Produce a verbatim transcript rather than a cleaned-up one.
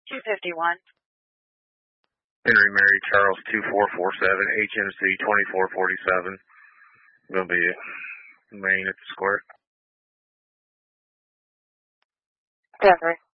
two fifty-one. Henry Mary Charles two four four seven, H M C twenty-four forty-seven. Going to be main at the square. Denver.